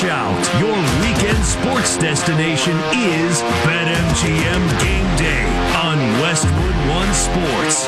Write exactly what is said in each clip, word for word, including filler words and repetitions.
Watch out. Your weekend sports destination is BetMGM Game Day on Westwood One Sports.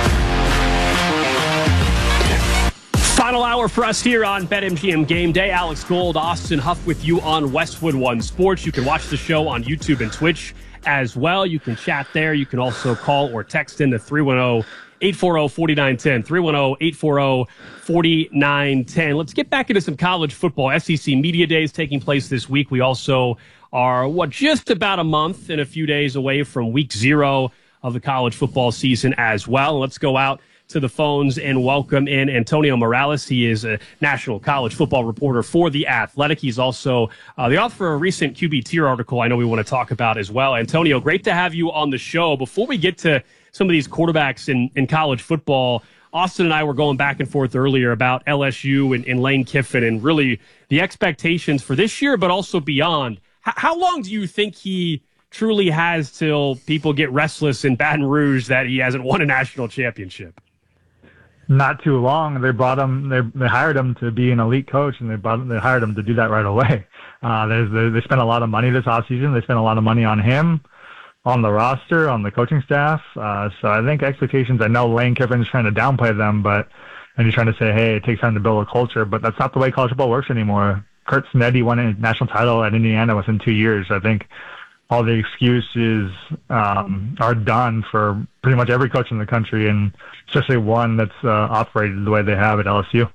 Final hour for us here on BetMGM Game Day. Alex Gold, Austin Huff with you on Westwood One Sports. You can watch the show on YouTube and Twitch as well. You can chat there. You can also call or text in to three one zero, eight four zero, four nine one zero, three one zero, eight four zero, four nine one zero. Let's get back into some college football. S E C Media Days taking place this week. We also are, what, just about a month and a few days away from week zero of the college football season as well. Let's go out to the phones and welcome in Antonio Morales. He is a national college football reporter for The Athletic. He's also uh, the author of a recent Q B tier article I know we want to talk about as well. Antonio, great to have you on the show. Before we get to some of these quarterbacks in, in college football, Austin and I were going back and forth earlier about L S U and, and Lane Kiffin and really the expectations for this year, but also beyond. H- how long do you think he truly has till people get restless in Baton Rouge that he hasn't won a national championship? Not too long. They brought him. They they hired him to be an elite coach, and they brought they hired him to do that right away. Uh, there's they, they spent a lot of money this offseason. They spent a lot of money on him, on the roster, on the coaching staff. Uh, so I think expectations. I know Lane Kiffin's trying to downplay them, but and he's trying to say, hey, it takes time to build a culture. But that's not the way college football works anymore. Kurt Sneddie won a national title at Indiana within two years. I think all the excuses um, are done for pretty much every coach in the country, and especially one that's uh, operated the way they have at L S U.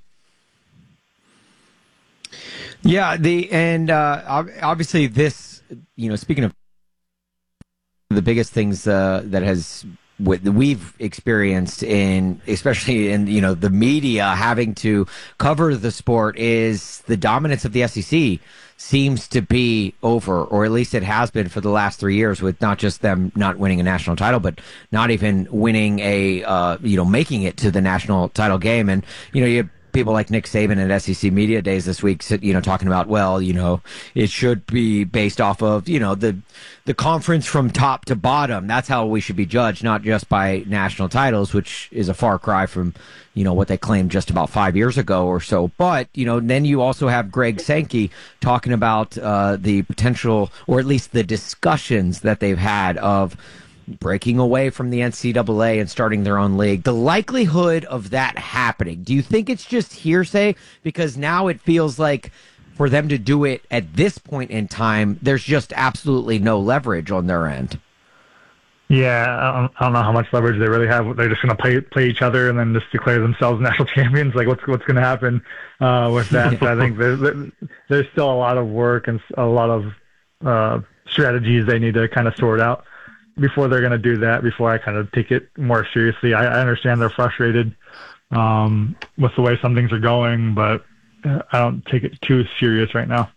Yeah, the and uh, obviously this, you know, speaking of the biggest things uh, that has what we've experienced in, especially in, you know, the media having to cover the sport, is the dominance of the S E C seems to be over, or at least it has been for the last three years, with not just them not winning a national title, but not even winning a, uh, you know, making it to the national title game. And, you know, you have people like Nick Saban at S E C Media Days this week, you know, talking about, well, you know, it should be based off of, you know, the the conference from top to bottom. That's how we should be judged, not just by national titles, which is a far cry from, you know, what they claimed just about five years ago or so. But, you know, then you also have Greg Sankey talking about uh, the potential, or at least the discussions that they've had of breaking away from the N C double A and starting their own league. The likelihood of that happening, do you think it's just hearsay? Because now it feels like for them to do it at this point in time, there's just absolutely no leverage on their end. Yeah, I don't, I don't know how much leverage they really have. They're just going to play play each other and then just declare themselves national champions. Like, what's what's going to happen uh, with that? So I think there's, there's still a lot of work and a lot of uh, strategies they need to kind of sort out before they're going to do that, before I kind of take it more seriously. I, I understand they're frustrated um, with the way some things are going, but I don't take it too serious right now.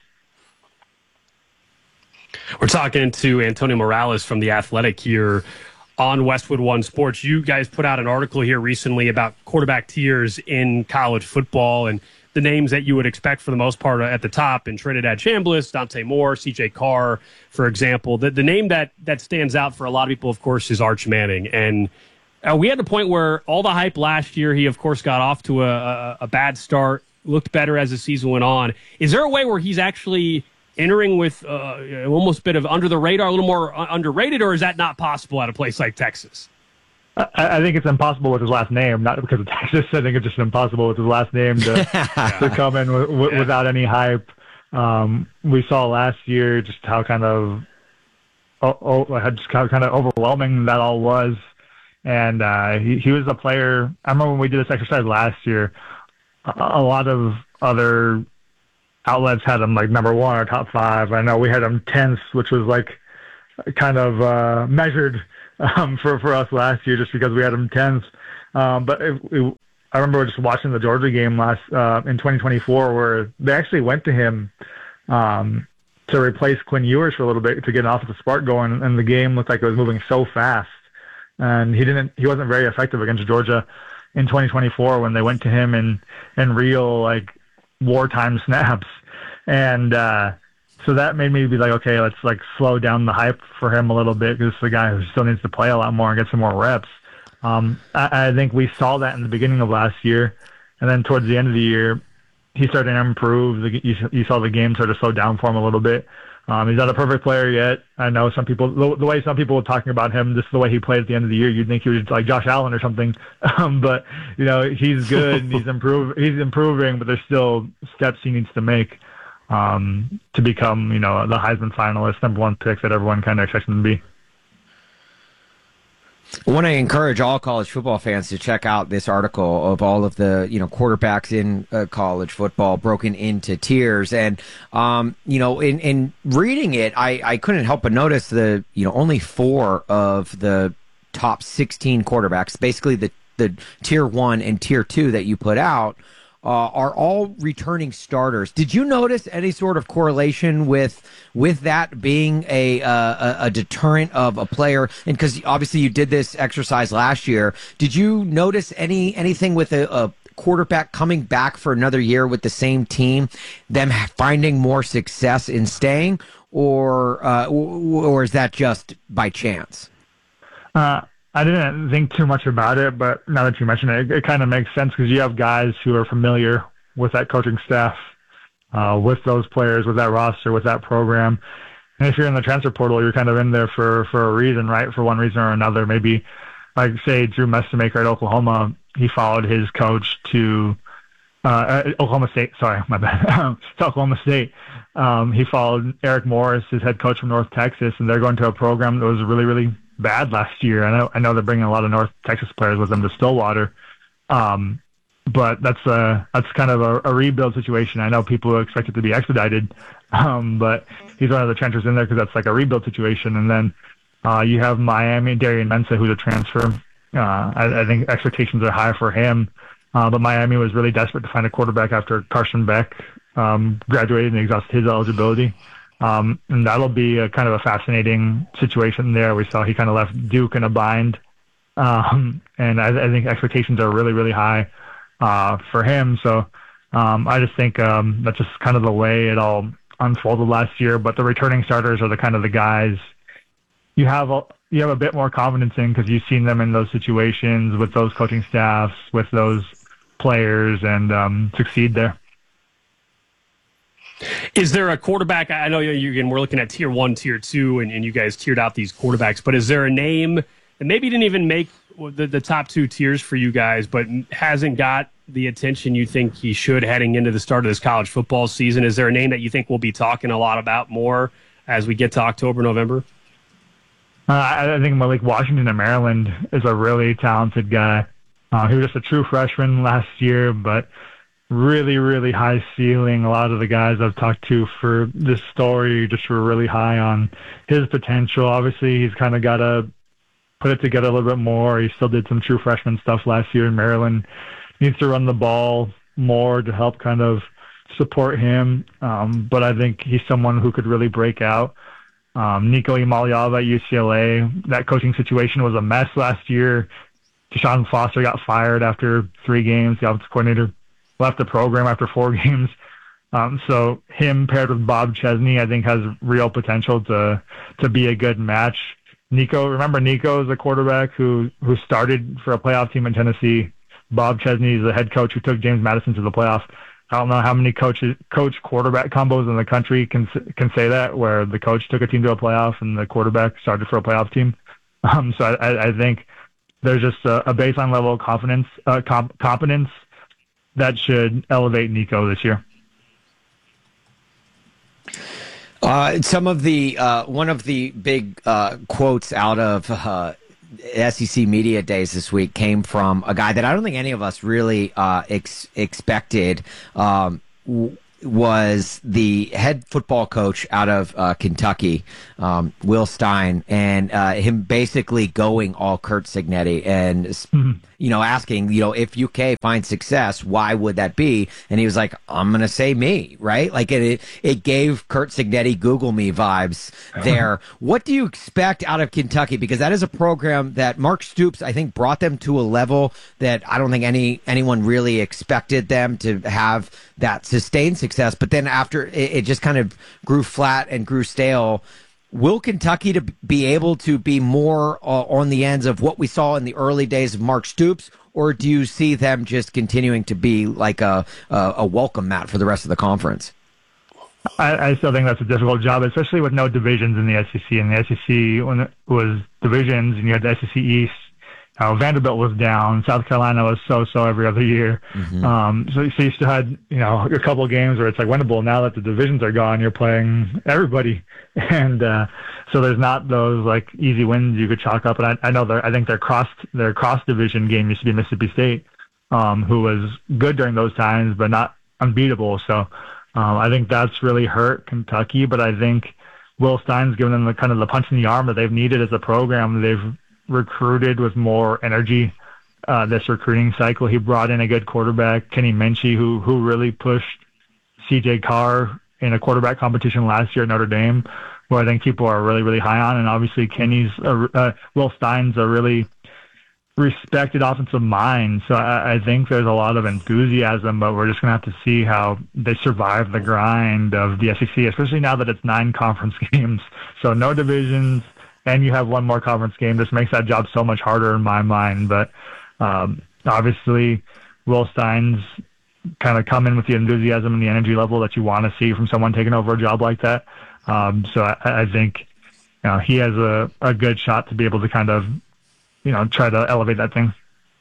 We're talking to Antonio Morales from The Athletic here on Westwood One Sports. You guys put out an article here recently about quarterback tiers in college football and the names that you would expect for the most part at the top in Trinidad Chambliss, Dante Moore, C J Carr, for example. The, the name that, that stands out for a lot of people, of course, is Arch Manning. And uh, we had a point where all the hype last year, he, of course, got off to a, a, a bad start, looked better as the season went on. Is there a way where he's actually entering with uh, almost a bit of under the radar, a little more uh, underrated, or is that not possible at a place like Texas? I, I think it's impossible with his last name, not because of Texas. I think it's just impossible with his last name to, to come in w- w- yeah. without any hype. Um, we saw last year just how kind of oh, oh, just how kind of overwhelming that all was. And uh, he, he was a player. I remember when we did this exercise last year, a, a lot of other outlets had him like number one or top five. I know we had him tenth, which was like kind of uh, measured Um, for, for us last year, just because we had him tenth. Um, but it, it, I remember just watching the Georgia game last uh, in twenty twenty-four, where they actually went to him um, to replace Quinn Ewers for a little bit to get an offensive spark going, and the game looked like it was moving so fast, and he didn't. He wasn't very effective against Georgia in twenty twenty-four when they went to him in in real like wartime snaps, and. Uh, So that made me be like, okay, let's like slow down the hype for him a little bit, because it's the guy who still needs to play a lot more and get some more reps. Um, I, I think we saw that in the beginning of last year, and then towards the end of the year, he's starting to improve. The, you, you saw the game sort of slow down for him a little bit. Um, he's not a perfect player yet. I know some people, the, the way some people were talking about him, just the way he played at the end of the year, you'd think he was like Josh Allen or something. Um, but, you know, he's good and he's, improve, he's improving, but there's still steps he needs to make um, to become, you know, the Heisman finalist, number one pick that everyone kind of expects him to be. I want to encourage all college football fans to check out this article of all of the, you know, quarterbacks in uh, college football broken into tiers. And, um, you know, in, in reading it, I, I couldn't help but notice the, you know, only four of the top sixteen quarterbacks, basically the, the tier one and tier two that you put out, Uh, are all returning starters. Did you notice any sort of correlation with with that being a uh, a deterrent of a player? And because obviously you did this exercise last year, did you notice any anything with a, a quarterback coming back for another year with the same team, them finding more success in staying, or uh, or is that just by chance? Uh I didn't think too much about it, but now that you mention it, it, it kind of makes sense because you have guys who are familiar with that coaching staff, uh, with those players, with that roster, with that program. And if you're in the transfer portal, you're kind of in there for, for a reason, right? For one reason or another. Maybe, like, say, Drew Messamaker at Oklahoma, he followed his coach to uh, Oklahoma State. Sorry, my bad. to Oklahoma State. Um, he followed Eric Morris, his head coach from North Texas, and they're going to a program that was really, really bad last year. I know I know they're bringing a lot of North Texas players with them to Stillwater, um, but that's a that's kind of a, a rebuild situation. I know people expect it to be expedited, um, but he's one of the trenches in there because that's like a rebuild situation. And then uh, you have Miami, Darian Mensah, who's a transfer. Uh, I, I think expectations are high for him, uh, but Miami was really desperate to find a quarterback after Carson Beck um, graduated and exhausted his eligibility. Um, and that'll be a kind of a fascinating situation there. We saw he kind of left Duke in a bind. Um, and I, I think expectations are really, really high uh, for him. So um, I just think um, that's just kind of the way it all unfolded last year. But the returning starters are the kind of the guys you have a, you have a bit more confidence in because you've seen them in those situations with those coaching staffs, with those players, and um, succeed there. Is there a quarterback? I know you again, we're looking at tier one, tier two, and, and you guys tiered out these quarterbacks, but is there a name that maybe didn't even make the, the top two tiers for you guys, but hasn't got the attention you think he should heading into the start of this college football season? Is there a name that you think we'll be talking a lot about more as we get to October, November? Uh, I think Malik Washington in Maryland is a really talented guy. Uh, he was just a true freshman last year, but really, really high ceiling. A lot of the guys I've talked to for this story just were really high on his potential. Obviously, he's kind of got to put it together a little bit more. He still did some true freshman stuff last year in Maryland. Needs to run the ball more to help kind of support him. Um, but I think he's someone who could really break out. Um, Nico Imaliava at U C L A, that coaching situation was a mess last year. Deshaun Foster got fired after three games. The offensive coordinator left the program after four games. Um, so him paired with Bob Chesney, I think, has real potential to to be a good match. Nico, remember Nico is a quarterback who, who started for a playoff team in Tennessee. Bob Chesney is the head coach who took James Madison to the playoff. I don't know how many coaches, coach quarterback combos in the country can can say that, where the coach took a team to a playoff and the quarterback started for a playoff team. Um, so I, I think there's just a, a baseline level of confidence, uh, comp, competence that should elevate Nico this year. Uh, some of the uh, one of the big uh, quotes out of uh, S E C Media Days this week came from a guy that I don't think any of us really uh, ex- expected. Um, w- was the head football coach out of uh, Kentucky, um, Will Stein, and uh, him basically going all Curt Cignetti and, mm-hmm. you know, asking, you know, if U K finds success, why would that be? And he was like, I'm going to say me, right? Like it, it gave Curt Cignetti Google me vibes there. What do you expect out of Kentucky? Because that is a program that Mark Stoops, I think, brought them to a level that I don't think any anyone really expected them to have that sustained success. But then after it, it just kind of grew flat and grew stale. will Kentucky to be able to be more uh, on the ends of what we saw in the early days of Mark Stoops, or do you see them just continuing to be like a a, a welcome mat for the rest of the conference? I, I still think that's a difficult job, especially with no divisions in the S E C. And the S E C, when it was divisions, and you had the S E C East, uh, Vanderbilt was down, South Carolina was so-so every other year. Mm-hmm. Um, so, so you still had, you know, a couple of games where it's like winnable. Now that the divisions are gone, you're playing everybody, and uh, so there's not those like easy wins you could chalk up. And I, I know they're, I think their cross their cross division game used to be Mississippi State, um, who was good during those times, but not unbeatable. So. Um, I think that's really hurt Kentucky, but I think Will Stein's given them the kind of the punch in the arm that they've needed as a program. They've recruited with more energy uh, this recruiting cycle. He brought in a good quarterback, Kenny Minchie, who who really pushed C J Carr in a quarterback competition last year at Notre Dame, who I think people are really, really high on. And obviously Kenny's a, uh, Will Stein's a really respected offensive mind. So I, I think there's a lot of enthusiasm, but we're just going to have to see how they survive the grind of the S E C, especially now that it's nine conference games. So no divisions, and you have one more conference game. This makes that job so much harder in my mind. But um, obviously, Will Stein's kind of come in with the enthusiasm and the energy level that you want to see from someone taking over a job like that. Um, so I, I think you know, he has a, a good shot to be able to kind of you know, try to elevate that thing.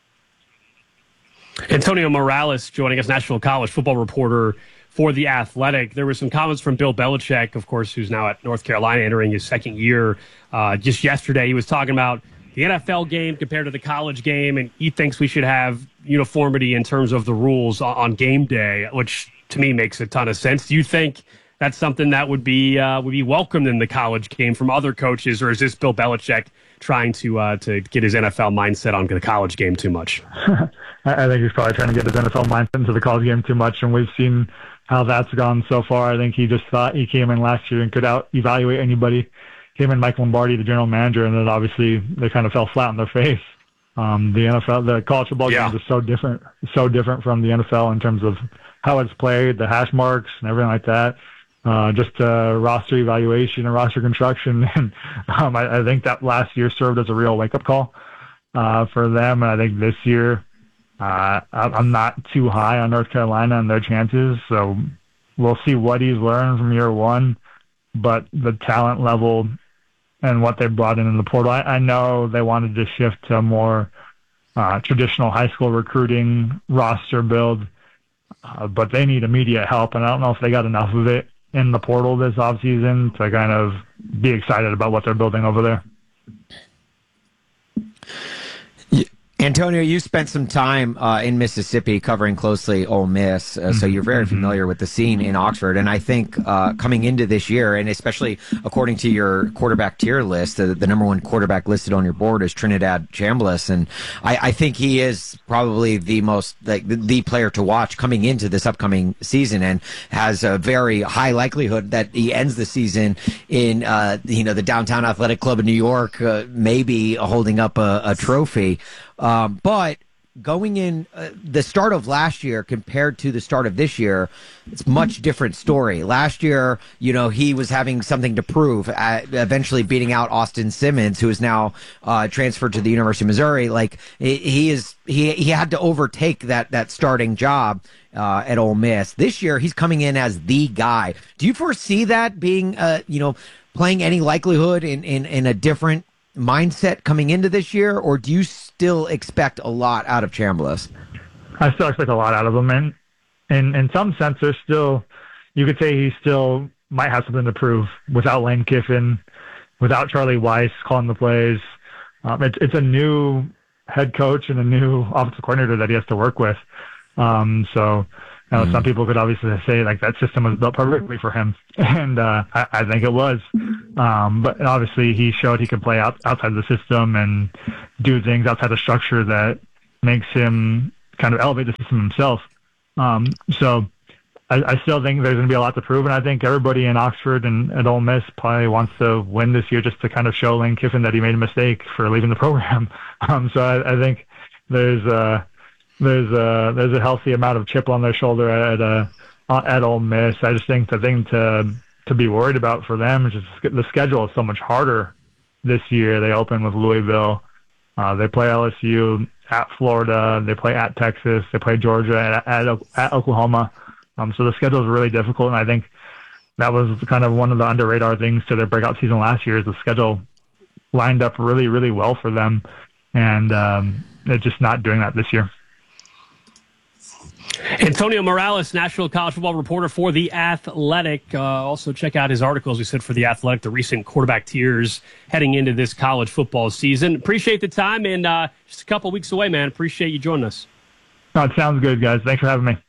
Antonio Morales joining us, national college football reporter for The Athletic. There were some comments from Bill Belichick, of course, who's now at North Carolina entering his second year. Uh, just yesterday, he was talking about the N F L game compared to the college game, and he thinks we should have uniformity in terms of the rules on game day, which to me makes a ton of sense. Do you think that's something that would be uh, would be welcomed in the college game from other coaches, or is this Bill Belichick trying to uh, to get his N F L mindset on the college game too much? I think he's probably trying to get his N F L mindset into the college game too much, and we've seen how that's gone so far. I think he just thought he came in last year and could out evaluate anybody. Him and Mike Lombardi, the general manager, and then obviously they kind of fell flat on their face. Um, the N F L, the college football yeah. games are so different, so different from the N F L in terms of how it's played, the hash marks, and everything like that. Uh, just uh, roster evaluation and roster construction. And um, I, I think that last year served as a real wake-up call uh, for them. And I think this year uh, I'm not too high on North Carolina and their chances. So we'll see what he's learned from year one. But the talent level and what they brought in in the portal, I, I know they wanted to shift to a more uh, traditional high school recruiting roster build, uh, but they need immediate help. And I don't know if they got enough of it in the portal this offseason to kind of be excited about what they're building over there. Antonio, you spent some time uh, in Mississippi covering closely Ole Miss, uh, so you're very familiar with the scene in Oxford. And I think uh, coming into this year, and especially according to your quarterback tier list, the, the number one quarterback listed on your board is Trinidad Chambliss. And I, I think he is probably the most, like, the, the player to watch coming into this upcoming season, and has a very high likelihood that he ends the season in, uh, you know, the Downtown Athletic Club in New York, uh, maybe holding up a, a trophy. Um, but going in uh, the start of last year compared to the start of this year, it's a much different story. Last year, you know, he was having something to prove, uh, eventually beating out Austin Simmons, who is now uh, transferred to the University of Missouri. Like he is, he he had to overtake that that starting job uh, at Ole Miss. This year, he's coming in as the guy. Do you foresee that being, uh, you know, playing any likelihood in in, in a different mindset coming into this year, or do you still expect a lot out of Chambliss? I still expect a lot out of him, and in in some sense, there's still, you could say he still might have something to prove without Lane Kiffin, without Charlie Weiss calling the plays. Um, it's it's a new head coach and a new offensive coordinator that he has to work with. Um, so. You know, mm-hmm. Some people could obviously say like that system was built perfectly for him, and uh, I, I think it was. Um, but obviously, he showed he could play out, outside the system and do things outside the structure that makes him kind of elevate the system himself. Um, so I, I still think there's going to be a lot to prove, and I think everybody in Oxford and at Ole Miss probably wants to win this year just to kind of show Lane Kiffin that he made a mistake for leaving the program. Um, so I, I think there's uh, There's a there's a healthy amount of chip on their shoulder at uh, at Ole Miss. I just think the thing to to be worried about for them is just the schedule is so much harder this year. They open with Louisville. Uh, they play L S U at Florida. They play at Texas. They play Georgia at, at, at Oklahoma. Um, so the schedule is really difficult, and I think that was kind of one of the under-radar things to their breakout season last year is the schedule lined up really, really well for them, and um, they're just not doing that this year. Antonio Morales, national college football reporter for The Athletic. Uh, also check out his articles, we said, for The Athletic, the recent quarterback tiers heading into this college football season. Appreciate the time, and uh, just a couple weeks away, man. Appreciate you joining us. No, it sounds good, guys. Thanks for having me.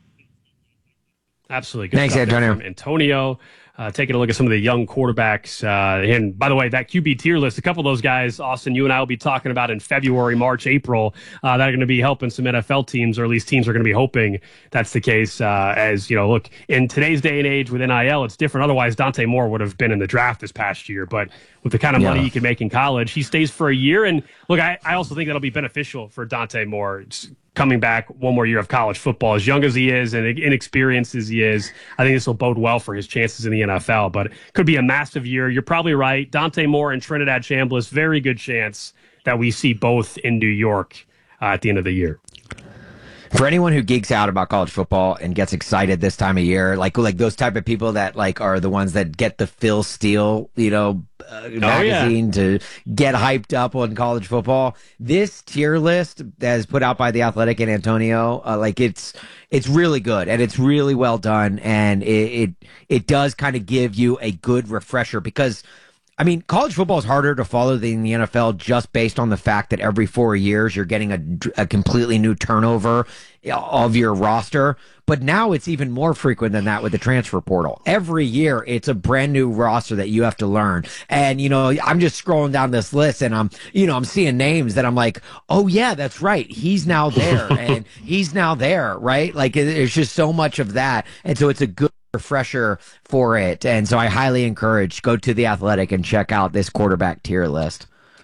Absolutely. Good Thanks, Antonio. From Antonio. Uh, taking a look at some of the young quarterbacks. Uh, and by the way, that Q B tier list, a couple of those guys, Austin, you and I will be talking about in February, March, April, uh, that are going to be helping some N F L teams, or at least teams are going to be hoping that's the case. Uh, as, you know, look, in today's day and age with N I L, it's different. Otherwise, Dante Moore would have been in the draft this past year. But with the kind of yeah. money he can make in college, he stays for a year. And look, I, I also think that'll be beneficial for Dante Moore. It's coming back one more year of college football, as young as he is and inexperienced as he is. I think this will bode well for his chances in the N F L, but it could be a massive year. You're probably right. Dante Moore and Trinidad Chambliss, very good chance that we see both in New York uh, at the end of the year. For anyone who geeks out about college football and gets excited this time of year, like like those type of people that like are the ones that get the Phil Steele, you know, uh, magazine yeah. to get hyped up on college football. This tier list that is put out by The Athletic and Antonio, uh, like it's it's really good and it's really well done, and it it, it does kind of give you a good refresher because, I mean, college football is harder to follow than the N F L just based on the fact that every four years you're getting a, a completely new turnover of your roster. But now it's even more frequent than that with the transfer portal. Every year it's a brand new roster that you have to learn. And, you know, I'm just scrolling down this list and I'm, you know, I'm seeing names that I'm like, oh yeah, that's right. He's now there and he's now there, right? Like there's just so much of that. And so it's a good refresher for it, and so I highly encourage go to The Athletic and check out this quarterback tier list.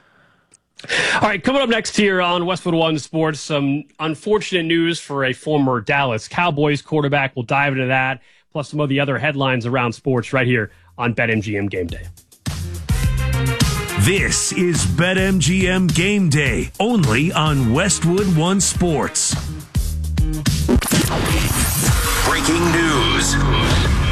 All right, coming up next here on Westwood One Sports, some unfortunate news for a former Dallas Cowboys quarterback. We'll dive into that, plus some of the other headlines around sports right here on BetMGM Game Day. This is BetMGM Game Day, only on Westwood One Sports. Breaking news.